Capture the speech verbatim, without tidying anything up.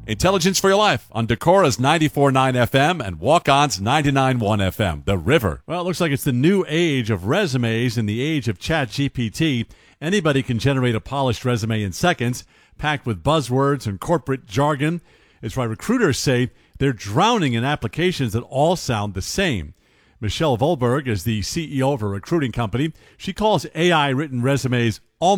Intelligence for Your Life on Decora's ninety-four point nine F M and Walk-On's ninety-nine point one F M, The River. Well, it looks like it's the new age of resumes in the age of Chat G P T. Anybody can generate a polished resume in seconds, packed with buzzwords and corporate jargon. It's why recruiters say they're drowning in applications that all sound the same. Michelle Volberg is the C E O of a recruiting company. She calls A I-written resumes almost